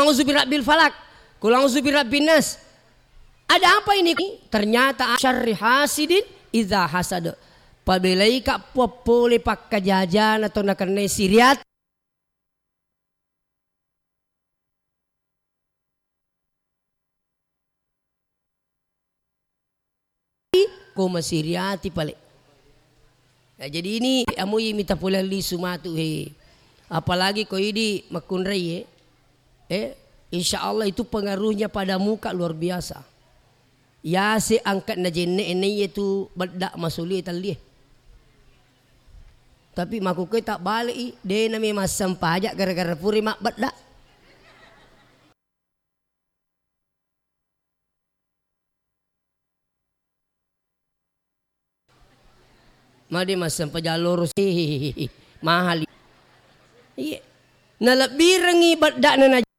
a'udzu birabbil falak, qul a'udzu birabbin nas. Ada apa ini? Ternyata syarri hasidin idza hasad. Pabelai kak popole pak kajajan atau nak kena siriat. Ko masiriati pale. Ya, jadi ini amui minta pula li sumatu he. Apalagi ko ini makunrai insya Allah itu pengaruhnya pada muka luar biasa. Ya si angkat na jenne ini itu bedak masuli tali. Tapi maku ke tak balik dia nami masam pajak gara-gara puri mak bedak. Madi masam pajalur mahal. Iya. Na lebih rengi bedak na